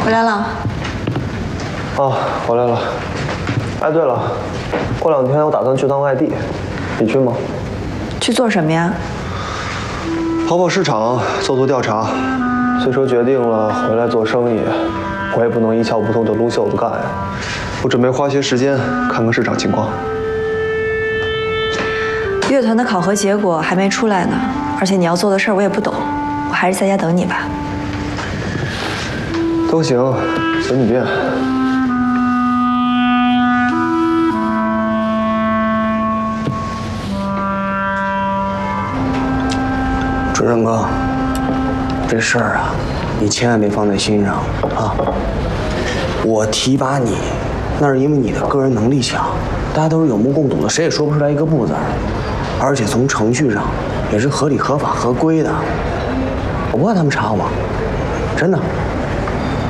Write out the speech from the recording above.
回来了。 哦，回来了。哎，对了，过2天我打算去趟外地，你去吗？ 去做什么呀？ 跑跑市场，做调查。虽说决定了回来做生意，我也不能一窍不通就撸袖子干呀。我准备花些时间看看市场情况。 乐团的考核结果还没出来呢，而且你要做的事儿我也不懂，我还是在家等你吧。 都行，随你便。 主任哥，这事儿啊，你千万别放在心上啊！我提拔你，那是因为你的个人能力强，大家都是有目共睹的，谁也说不出来一个不字儿。而且从程序上也是合理、合法、合规的，我不怕他们查我，真的。